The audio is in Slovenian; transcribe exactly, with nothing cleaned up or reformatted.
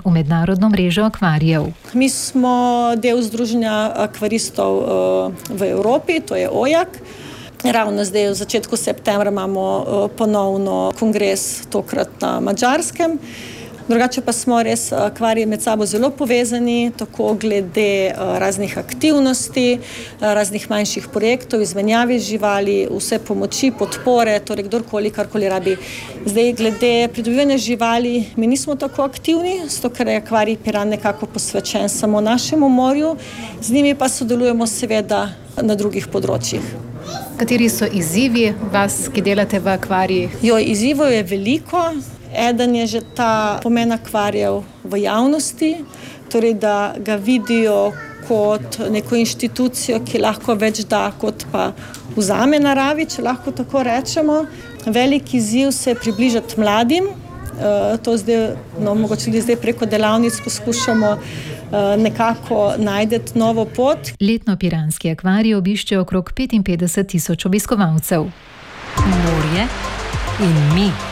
v mednarodno mrežo akvarijev. Mi smo del združenja akvaristov v Evropi, to je O J A K. Ravno zdaj v začetku septembra imamo ponovno kongres, tokrat na Madžarskem. Drugače pa smo res akvariji med sabo zelo povezani, tako glede raznih aktivnosti, raznih manjših projektov, izmenjave živali, vse pomoči, podpore, torej kdorkoli, karkoli rabi. Zdaj, glede pridobivanja živali, mi nismo tako aktivni, zato ker je akvarij Piran nekako posvečen samo našemu morju, z njimi pa sodelujemo seveda na drugih področjih. Kateri so izzivi vas, ki delate v akvarijih? Jo, izzivov je veliko. Eden je že ta pomen akvarijev v javnosti, torej da ga vidijo kot neko inštitucijo, ki lahko več da, kot pa vzame naravi, če lahko tako rečemo. Velik izziv se je približati mladim. To zdaj, no, mogoče tudi zdaj preko delavnic poskušamo nekako najti novo pot. Letno piranski akvarij obišče okrog petinpetdeset tisoč obiskovalcev. Morje in mi.